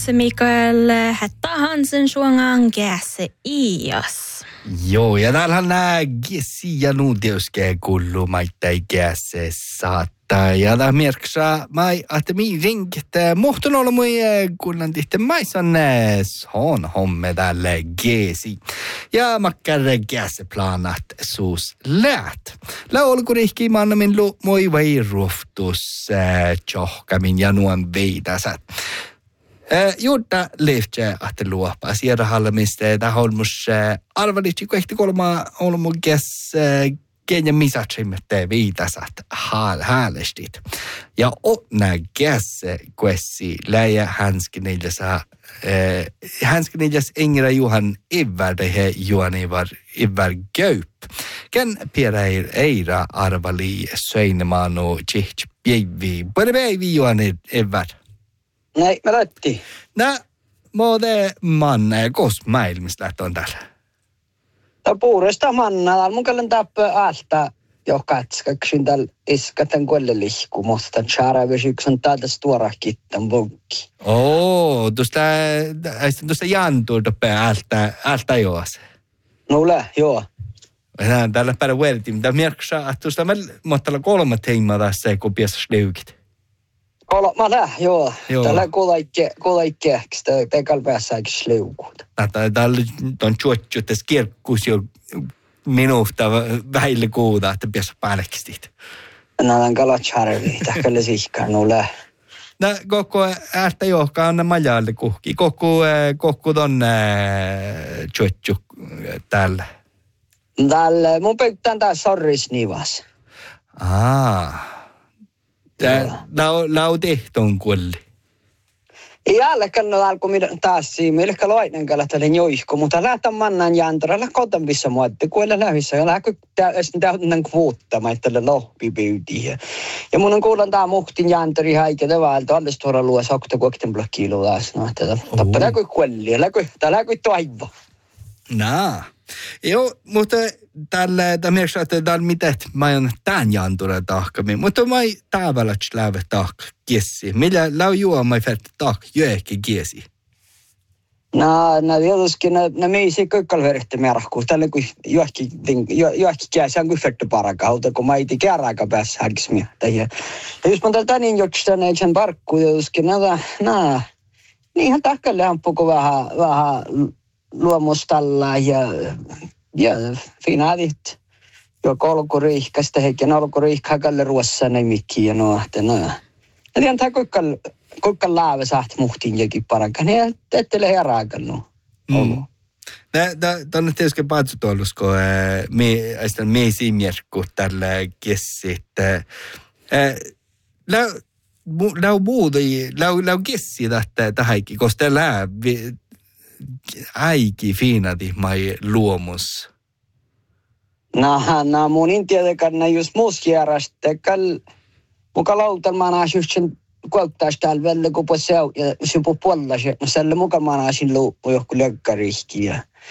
Mikael Hetta Hansen suongaan käse ias. Joo, ja täällähän nämä ja nuuteuskää kullu maittai käse saattaa. Ja tämä merksaa, että minä ringit muhtun olla mui kunnan tihti maisan son homme tälle gesi. Ja makkar käse planat suus läht. Laulku rihki manna min lu moi vai ruhtus tjohkamin ja nuon veidasat. Juurta lehtää ahte luopaa. Sieltä halmista tämä holmus arvalitsi kohti kolmaa olmukes kenja misatsimmette viitasat häälestit. Ja otna kässe kuessi läjä hänskiniljas engra juhan ivärdehe juhan ivär käyp. Ken pieräir eira arvali söinemanu tjihtj päivi. Pari päivi juhan ivär. Nej, mä lähti. Nää, muuten manna ja kos maailmista lähtö on täällä? Tää puuresta manna. Mun kallan tappaa alta jo katskaksin täällä iskaten kuelle lihku. Mutta tjärävysyks on täältä stuora kittan vunki. Tuosta jantuu tappaa alta joas. Nulle, joo. Täällä päällä verti, mitä merksaa, että tuosta mä 3 teemaa tässä, kun piässä sleukit. Mä lähdin, joo. Täällä kuuleikkeeksi, teikalla päässäkin sleukuuta. Täällä on tjuotju tässä kirkkuus jo minuuta vähille kuuta, että piässä päällekstit. Näin kalatjärvi, tähkälle sihkaan nulle. Koko äärtä johkaa on majalle kuhki. Koko ton tjuotju täällä. Täällä, mun peittään tää sorrisnivas. Lau tehton kuolli. Ei älläkään alku taas siinä. Ehkä loinen tälle joihko, mutta lähtän mannan jantaralla koton missä muotti. Kuella lähissä ja lähkö täytän kvuuttamaan tälle lohpipyytiin. Ja mun on kuulan tää muhtin jantari häikä tavalta. Alles tuoda luo sakta kuokten blokkiilu taas. Tappa läkö kuelli. Läkö toivo. Joo, mutta täällä merksaa, että täällä mitään mä oon tämän jantura tahkami, mutta mä ei tavallaan lävä tahk kiesi. Millä lau juo mä färt tahk jöhki kiesi? No tietysti ne meisi kökkalverhti merkku. Tällä kun johki kiesi on kuin färt parakautta, kun mä iti kerraka päässä häksmiä. Ja jos mä tältä niin jokstan eiksen parkku, tietysti niinhän tahkalle ampuko vähän luomustalla ja finaadit jo kolkuriihkasta heikin olkuriihkaa kalle ruossana mikki ja nohtena. Ja tiedän tää kuinka laava saat muhtiin jokin parankaan. Ja ettele herääkään Tänne tietysti patsutollus, kun me simjerkku tällä kessit. Lau kessi tähäkin, koska täällä äiki fiinati mai luomus. No mun intiatekään just muus järjestekään. Muka lautelmaan asustsen kuoltaisi täällä välillä, kun se on ja sypuu puolella. No selle mukaan mä asin luuppu johonkin lökkärihki.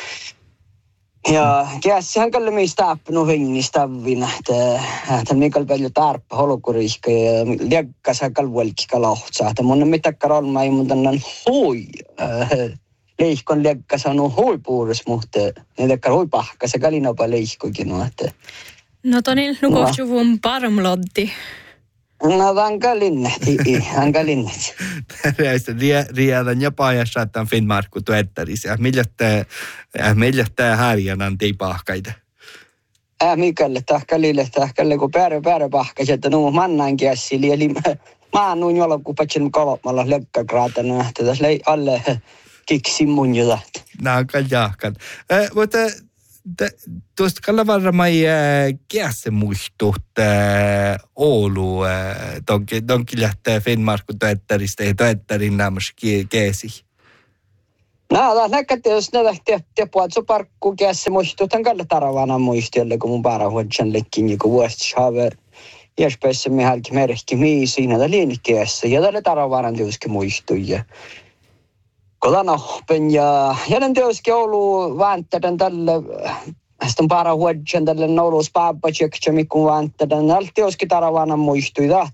Ja käsihän kyllä meistä appunut hengistä viina. Että mikal paljon tarppa holkurihka ja lökkäsä kalvuelkika lahtsaa. Että mun on mitäkään olmaa ei mun tänään hui. Leihkon leikka sanoo huipuudessa, mutta ne huipahka, se kalinapa leihkokin. No tonin nukohtuvun parmloddi. No vanka linnehti. Tästä riadan ja paajassa, että on Finnmarkku tuettarissa. Millä tämä härjänän tei pahkaita? Mikalle tahkalle, kun pääre pahkasi, että no mannan käsili. Eli mä annuin jollakin patsin kolmalla lekkakraatana, että tässä lei alle kiksin mun jotain. Jahkan. Mutta tuosta kalla mai käse muistut Oulu donkin lähtee Finnmarkku tuettarista ja tuettarin naamus käsi. No, näkkäti, jos ne lähtee puolta parkkuun käse muistut, on kalla taravana muistiolle, kun mun parahuodjan lekkin, joku vuostishaver. Jäspäässä me hälki merkki miisiin, että liinikkeessä, ja tälle taravaran tietysti muistuja. Kodanohpen ja den tietysti Oulu vääntäden tälle, sitten parahuodjan tälle Ouluus paappatsjökkö, mikun vääntäden, allt tietysti taravana muistuja.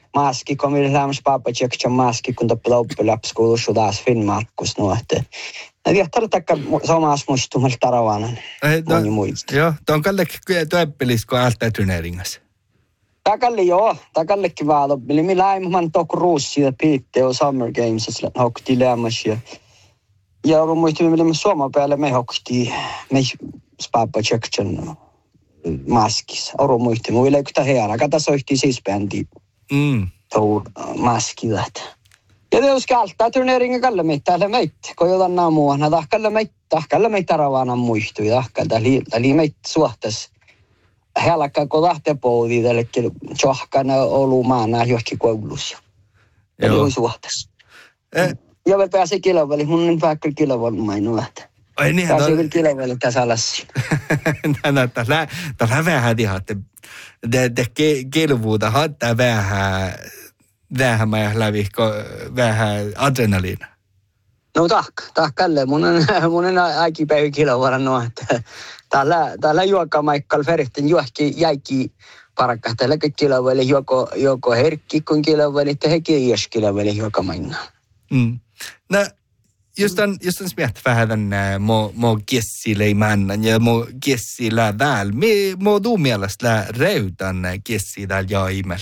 maski, kun meillä lämmäs pappa tjekkään maski, kun tappaa oppiläpskoulussa taas Finnmarkus nuotte. Ja tiedätkö, että samassa muistumassa taravanan. Moni muista. Joo, tuon kallekin työppelisko ältä turneringas. Takallekin vaan. Eli läimman tok ruussia piitte on Summer Games, hokti lämmäs ja on muistin, että me Suomen päälle me hokti, me pappa tjekkään maskis. On muistin, mun ei kuta heara, kata soihti siis bändi. Tuo maski lähtee. Ja tietysti altaa turneringen kalle meitä meitä, kun jotain naamuana, tahkalle meitä ravaanan muistui, tahkalle meitä suhtas. Helkka, kun lähtee poudit, eli tjohkana olumaana johonkin koulussa. Eli suhtas. Ja vielä pääsi kiloväli, mun en pääkkä kiloväli mainu lähteä. Ai niin, pääsi vielä kiloväli tässä alassi. Tällä vähän tihatte. Det kilvuuta hattaa vähän mä lävihko vähän adrenaliina. No tahkalle. Mun en äikipäivä kilovaran no, että täällä juokamaikalla ferihten juokki jäikki parakka. Täällä kiloväli joko herkki kun kiloväli, että hekin iäs kiloväli juokamaina. No, just on smiät vähän mo kessileimännän ja mo kessilä täällä. Mo tuu mielestä reutan kessi täällä jaimella.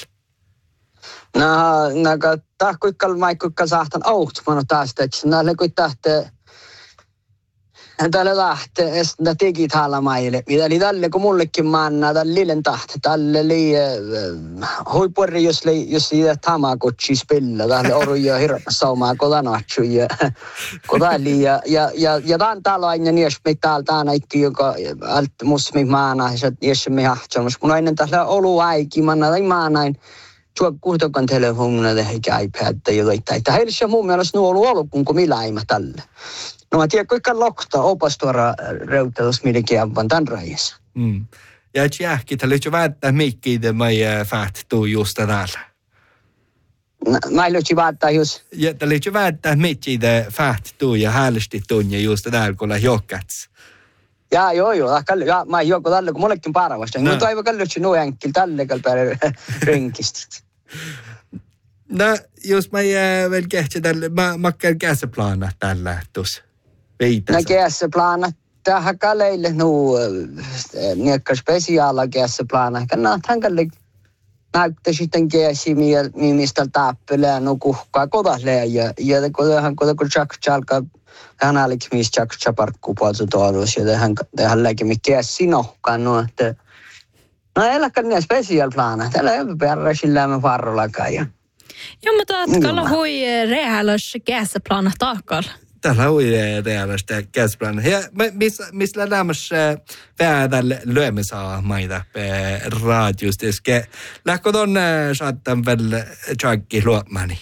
No, tahkuikkal maikkuikkal saahtan auhtmano taas, että näille kun tähtee, tälle lähtee, että tegit haalamaille. Eli tälle kun mullekin manna, tälle lillen tahte, tälle huipuori, jos siitä tamakotsi spilla, tälle oru ja hirvasaumaa kodanatsu ja kodali ja tämän talo aina nies me täältä aina ikki, joka alt musmi maana, jos me hahtsamas. Mun aina tälle olu äiki manna tai maanain. Tuo kuitenkaan telefonina eikä iPad tai jotain. Heillä se mun mielestä nuo ollut kun millä ei mä tälle. No mä tiedän, kuinka lokta opastuora reutelus milläkin aivan tämän rajassa. Ja et jähki, tällä jo välttää meikkiitä mä fähtuu just täällä. Mä löytsi välttää just. Ja tällä jo välttää meikkiitä fähtuu ja häälesti tunnia just täällä, kun johkats. Joo, mä joko tälle, kun mullekin paravasta. Mun toivo kallutsi nuo enkkil tälle kalpäälle renkistä. No, jos mä vielä kehtsin tälle, mä käyn käsiplaana tällä tuossa. No käsiplaana, tähän kaleille nuo niekka spesiaala käsiplaana. Kannaa hankalle näyttää sitten käsi, mistä tappelee, no kuhkaa kodasleen. Ja kun tjalkaa, hän olikin mistä tjalparkkuu puolta tuoduus. Ja tähän läkin mikä sinohkaan nuo, että no eläkään ne spesiaalplaana. Täällä ei ole perreisillä me varrolakaan. Joo, mutta atkalla hui rehäläs käsiplaana taakalla. Täällä hui rehäläs käsiplaana. Ja missä lämmässä vähän tälle lyömisaa maita raadiosta. Lähkö ton saattan vielä tjankki luomani?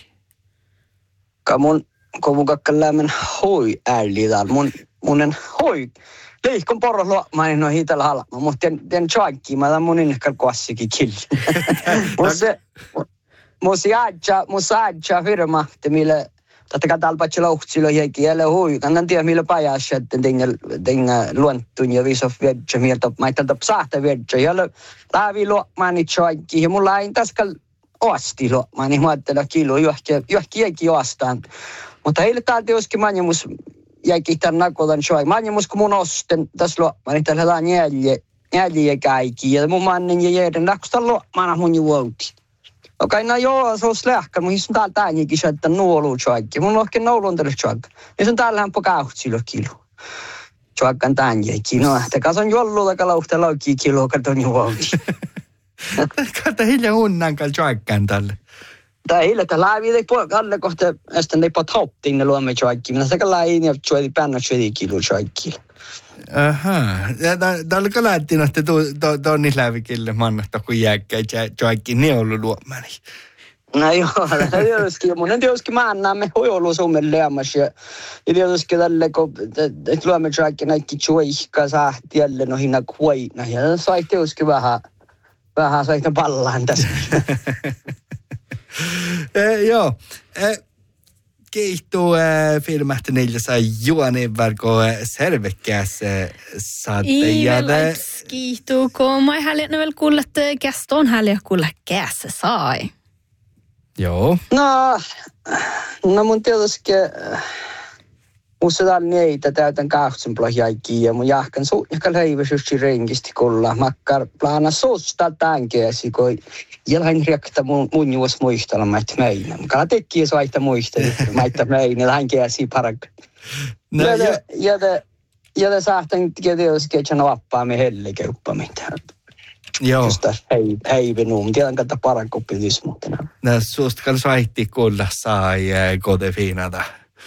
Kun mun kakka lämmön hoi ääli täällä. Mun en hoi. Leikon porro luomani no hiitellä halma. Mutta den tjankki, mä tämän mun innekään kuassikin killi. Mun saadja firmahti, mille tätä talpatsi louhtsilo jäikin jälle hui. Kannan tiedä, millä pajassa, että tenga luontun ja viisof vedja mieltä. Mä ei tältä saahta vedja. Jälle lävi luomani tjankki. Ja mulla ei täskal oasti luomani. Mä ajattelin kilo, johki jäikin oastaan. Mutta heille täältä joskin manjamus jäikin tämän nakotan tjankki. Manjamus kun mun osten tässä luomani. Täällä lähdään jäljiä kaikki. Ja mun mannen ja jäiden nakusta luomana mun juouti. Okei, no joo, se on slähkä, mutta jos on täällä tännekin syöttää nuoluu tjoikki. Mun on oikein nouluntalle tjoikka. Jos on täällä hämpö kauhtsilo kilo. Tjoikkaan tännekin. No, tekas on jollu takalla uhta laukki kilo, katon juolti. Kato hiljaa hunnankal tjoikkaan tälle. Tää hiljaa, tää lävi tei alle kohta, ästän tei pat hauptiin ne luomme tjoikki. Minä sekä läin ja tjoidi pännä tjoidi kilo tjoikki. Aha. Täällä lähtiin, että tuon lävikille mannasta, kun jääkkä tjoikki ne ollut luomani. No joo, tietysti. Mun en tietysti mäännäämme hojolu Suomen leämässä. Ja tietysti tälle, kun luomme tjoikki näikki tjoikka saahti jälleen no hinna kuoina. Ja sai tietysti vähän sai pallaan tässä. Joo. Keihtuu filmahti neljä saa juoneen varko servekkäässä saatte. Iivel kiihtuu, kun mä ei häljä vielä kuulla, että kästä on häljä kuulla kässä sai. Joo. No mun tietysti usein niitä täytän kahtsenplahjaikin ja mun jahkan suunnikan leiväsysti renkisti kulla. Makkar plana susta tämänkäsi, kun jäläin riekta mun juos muistella maita meinä. Kala tekkiä soita muistella maita meinä, lähin käsi parakka. Ja te saahtan tietysti, että on vappaamme hellikeuppaa mitään. Joo. Justa heivinum. Tiedän, että parankoppilis, mutta No, susta kan soitti kulla sai kodefinata.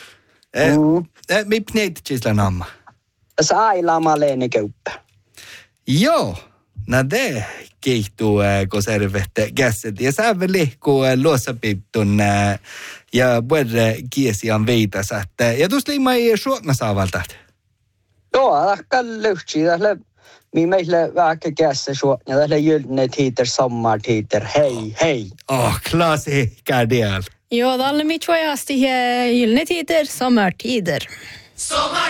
Mip neitä sillä namma? Sai lama leeni keuppä. Joo. No det kiihtuu, kun servette käset. Ja sä lihkuu luossapiptun ja vuodre kiesian veitasat. Ja tuossa liimai suotna saavaltat. Joo, kalleuksi. Meillä vähän kässä suotna. Tällä jylne tiiter, sommartiiter. Hei. Klasi kärdial. Joo, tällä mitjuajasti gyllene tider, sommartider.